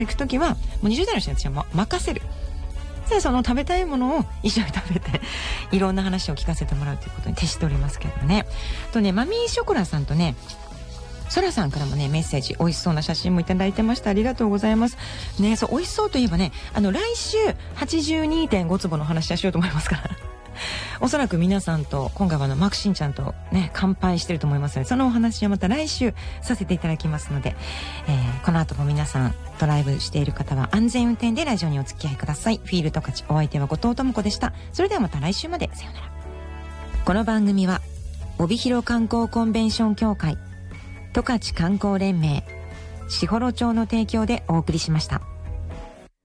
行くときは、もう20代の人たちは任せる。で、その食べたいものを一緒に食べて、いろんな話を聞かせてもらうということに徹しておりますけどね。あとね、マミーショコラさんとね、ソラさんからもね、メッセージ、美味しそうな写真もいただいてました。ありがとうございます。ね、そう、美味しそうといえばね、来週、82.5 坪の話しようと思いますから。おそらく皆さんと、今回はマクシンちゃんとね、乾杯してると思いますので、そのお話はまた来週させていただきますので、この後も皆さん、ドライブしている方は安全運転でラジオにお付き合いください。フィールドカチ、お相手は後藤智子でした。それではまた来週まで。さようなら。この番組は、帯広観光コンベンション協会、十勝観光連盟、士幌町の提供でお送りしました。